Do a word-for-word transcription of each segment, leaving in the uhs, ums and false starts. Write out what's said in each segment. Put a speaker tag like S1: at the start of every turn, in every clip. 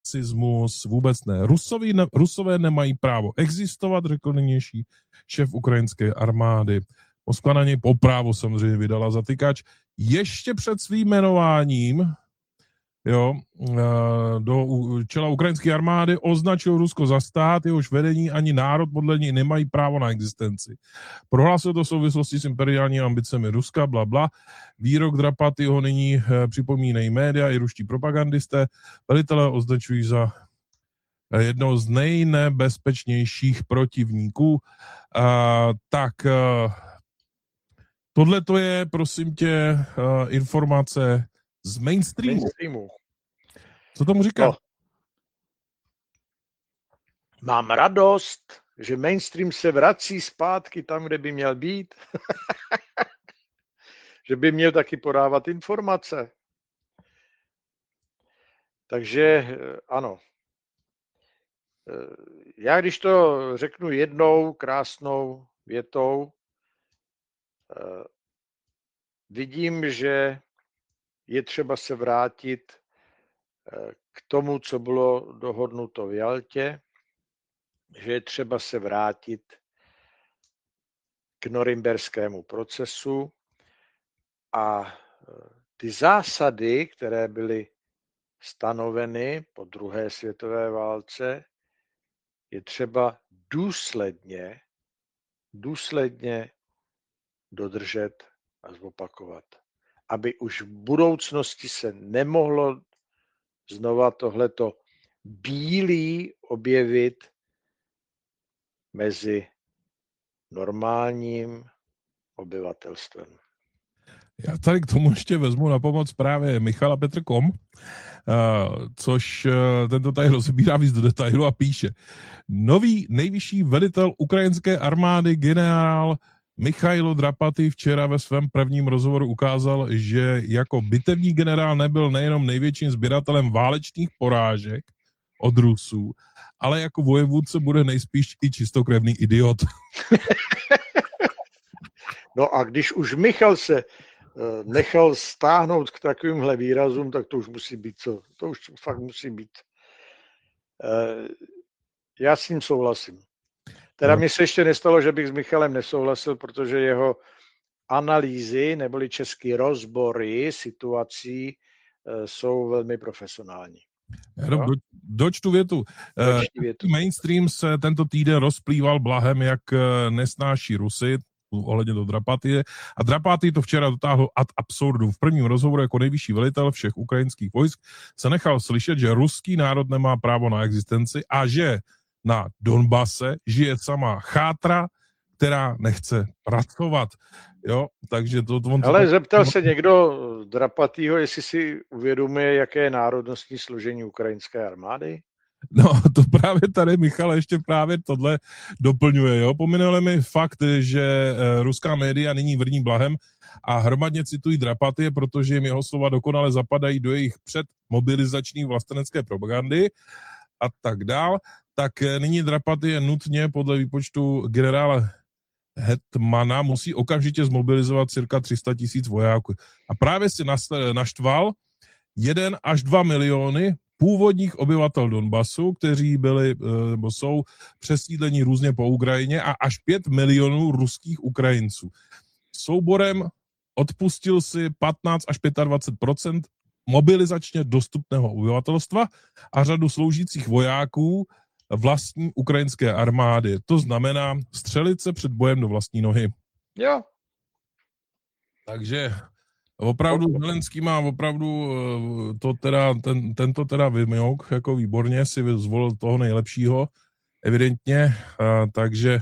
S1: nacismus, vůbec ne. Rusovi ne. Rusové nemají právo existovat, řekl nynější šéf ukrajinské armády. Moskva na něj po právu samozřejmě vydala zatykač. Ještě před svým jmenováním jo, do čela ukrajinské armády označil Rusko za stát, jehož vedení ani národ podle něj nemají právo na existenci. Prohlásil to v souvislosti s imperiálními ambicemi Ruska, bla, bla. Výrok Drapatyho nyní připomínají média i ruští propagandisté. Velitelé označují za jednoho z nejnebezpečnějších protivníků. A, tak tohle to je, prosím tě, informace z mainstreamu. mainstreamu. Co tomu říká? No.
S2: Mám radost, že mainstream se vrací zpátky tam, kde by měl být. Že by měl taky podávat informace. Takže ano. Já když to řeknu jednou krásnou větou, vidím, že je třeba se vrátit k tomu, co bylo dohodnuto v Jaltě, že je třeba se vrátit k norimberskému procesu a ty zásady, které byly stanoveny po druhé světové válce, je třeba důsledně, důsledně dodržet a zopakovat. Aby už v budoucnosti se nemohlo znova tohleto bílý objevit mezi normálním obyvatelstvem.
S1: Já tady k tomu ještě vezmu na pomoc právě Michala Petr Kom, což tento tady rozebírá víc do detailu a píše. Nový nejvyšší velitel ukrajinské armády generál Michailo Drapaty včera ve svém prvním rozhovoru ukázal, že jako bitevní generál nebyl nejenom největším sběratelem válečných porážek od Rusů, ale jako vojevůdce bude nejspíš i čistokrevný idiot.
S2: No a když už Michal se nechal stáhnout k takovýmhle výrazům, tak to už musí být co? To už fakt musí být. Já s ním souhlasím. Teda no. Mi se ještě nestalo, že bych s Michalem nesouhlasil, protože jeho analýzy neboli české rozbory situací jsou velmi profesionální.
S1: Jenom no? do, dočtu větu.
S2: Dočtu větu.
S1: Mainstream se tento týden rozplýval blahem, jak nesnáší Rusy, ohledně do Drapatyje. A Drapaty to včera dotáhl ad absurdum. V prvním rozhovoru jako nejvyšší velitel všech ukrajinských vojsk se nechal slyšet, že ruský národ nemá právo na existenci a že na Donbase žije samá chátra, která nechce pracovat. Jo, takže to... to on
S2: Ale
S1: to...
S2: zeptal se někdo Drapatýho, jestli si uvědomuje, jaké je národnostní složení ukrajinské armády?
S1: No, to právě tady Michal ještě právě tohle doplňuje, jo. Pominuli mi fakt, že ruská média nyní vrní blahem a hromadně citují Drapatyje, protože jim jeho slova dokonale zapadají do jejich předmobilizační vlastenecké propagandy a tak dál. Tak nyní Drapatyje nutně podle výpočtu generála Hetmana musí okamžitě zmobilizovat cirka tři sta tisíc vojáků. A právě si naštval jeden až dva miliony původních obyvatel Donbasu, kteří byli nebo jsou přesídleni různě po Ukrajině a až pět milionů ruských Ukrajinců. Souborem odpustil si patnáct až dvacet pět procent mobilizačně dostupného obyvatelstva a řadu sloužících vojáků vlastní ukrajinské armády. To znamená střelit se před bojem do vlastní nohy.
S2: Jo.
S1: Takže opravdu Zelenský má opravdu to teda, ten, tento teda vymyok, jako výborně si zvolil toho nejlepšího, evidentně, a, takže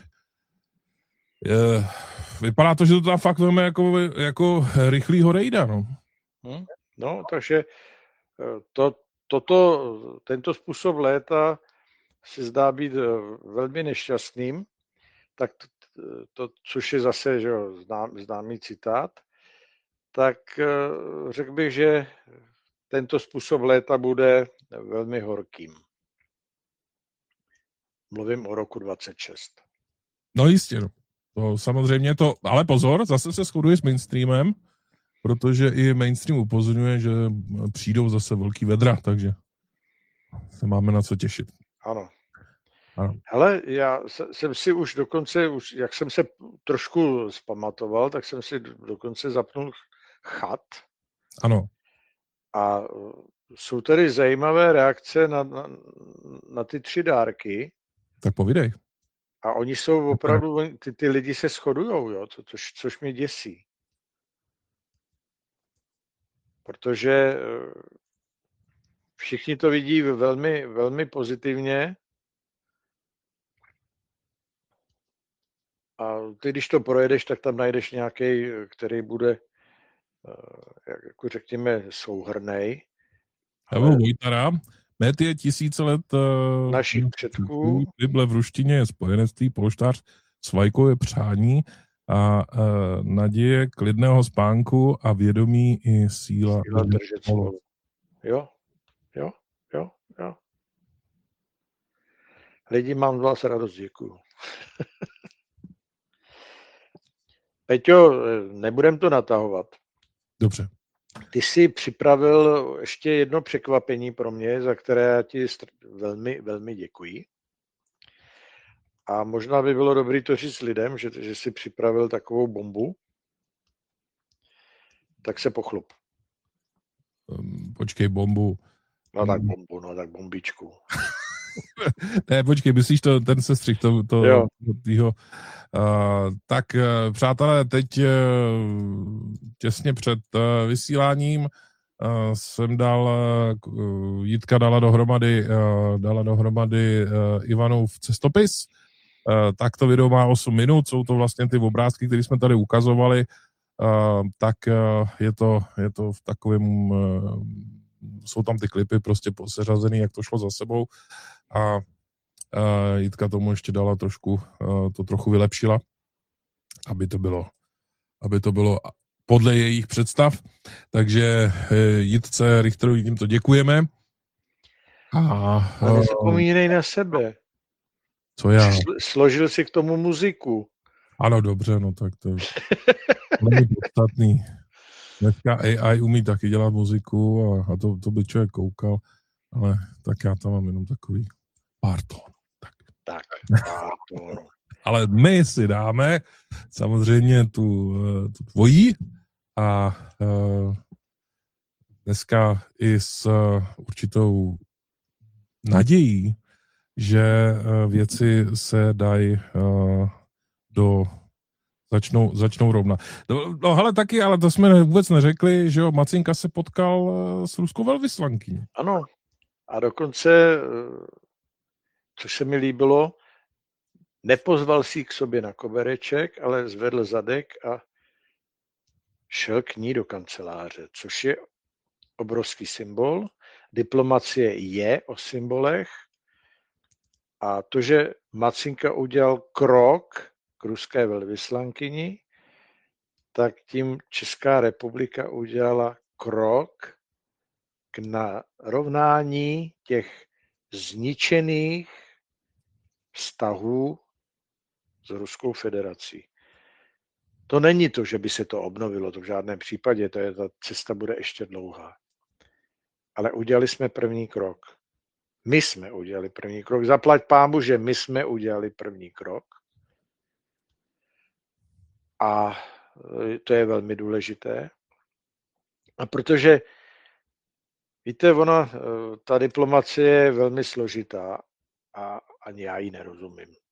S1: je, vypadá to, že to tam fakt veme jako, jako rychlýho rejda, no.
S2: Hmm. No, takže to, toto, tento způsob léta se zdá být velmi nešťastným, tak to, to což je zase, že jo, znám, známý citát, tak řekl bych, že tento způsob léta bude velmi horkým. Mluvím o roku dvacet šest.
S1: No jistě, no. To samozřejmě to, ale pozor, zase se shoduje s mainstreamem, protože i mainstream upozorňuje, že přijdou zase velký vedra, takže se máme na co těšit.
S2: Ano.
S1: Ano.
S2: Hele, já jsem si už dokonce, už, jak jsem se trošku zpamatoval, tak jsem si dokonce zapnul chat.
S1: Ano.
S2: A jsou tady zajímavé reakce na, na, na ty tři dárky.
S1: Tak povídej.
S2: A oni jsou opravdu, ty, ty lidi se shodujou, jo, to, což, což mě děsí. Protože všichni to vidí velmi, velmi pozitivně. A ty, když to projedeš, tak tam najdeš nějaký, který bude, jako řekněme, souhrnej.
S1: Ale... Vojtara, Met je tisíce let uh,
S2: našich předků.
S1: Bible v ruštině je spojenectví, polštář s vajkou je přání a uh, naděje klidného spánku a vědomí i síla,
S2: síla držet slovo. Jo, jo, jo, jo. Lidi, mám z vás radost, děkuju. Peťo, nebudem to natahovat.
S1: Dobře.
S2: Ty jsi připravil ještě jedno překvapení pro mě, za které já ti velmi, velmi děkuji. A možná by bylo dobré to říct lidem, že, že jsi připravil takovou bombu. Tak se pochlup.
S1: Um, počkej, bombu.
S2: No tak bombu, no tak bombičku.
S1: Ne, počkej, myslíš to, ten sestřih, to, to,
S2: jo.
S1: Týho. Uh, tak, uh, přátelé, teď uh, těsně před uh, vysíláním uh, jsem dal, uh, Jitka dala dohromady, uh, dala dohromady uh, Ivanův cestopis. Uh, tak to video má osm minut, jsou to vlastně ty obrázky, které jsme tady ukazovali. Uh, tak uh, je, to, je to v takovém, uh, jsou tam ty klipy prostě seřazený, jak to šlo za sebou. A uh, Jitka tomu ještě dala trošku, uh, to trochu vylepšila, aby to bylo, aby to bylo podle jejich představ. Takže uh, Jitce Richterovi tímto děkujeme. A, uh,
S2: a nezapomínej na sebe.
S1: Co já?
S2: Složil si k tomu muziku.
S1: Ano, dobře, no tak to není podstatný. Dneska A I umí taky dělat muziku a, a to, to by člověk koukal, ale tak já tam mám jenom takový pár tónů. Tak,
S2: tak pár tónů.
S1: Ale my si dáme samozřejmě tu, tu tvojí a uh, dneska i s uh, určitou nadějí, že uh, věci se dají uh, do Začnou, začnou rovna. No, no hele, taky, ale to jsme vůbec neřekli, že jo, Macinka se potkal s ruskou velvyslankyní.
S2: Ano. A dokonce, což se mi líbilo, nepozval si k sobě na kobereček, ale zvedl zadek a šel k ní do kanceláře, což je obrovský symbol. Diplomacie je o symbolech a to, že Macinka udělal krok k ruské velvyslankyni, tak tím Česká republika udělala krok k narovnání těch zničených vztahů s Ruskou federací. To není to, že by se to obnovilo, to v žádném případě, to je, ta cesta bude ještě dlouhá. Ale udělali jsme první krok. My jsme udělali první krok. Zaplať pánbu, že my jsme udělali první krok. A to je velmi důležité. A protože, víte, ona, ta diplomacie je velmi složitá a ani já ji nerozumím.